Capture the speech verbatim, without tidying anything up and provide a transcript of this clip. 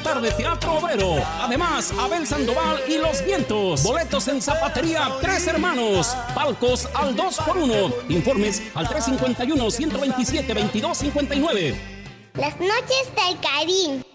tarde Teatro Obrero. Además, Abel Sandoval y Los Vientos. Boletos en Zapatería Tres Hermanos. Palcos al dos por uno. Informes al tres cinco uno, uno dos siete, veintidós cincuenta y nueve. Las noches del Caribe.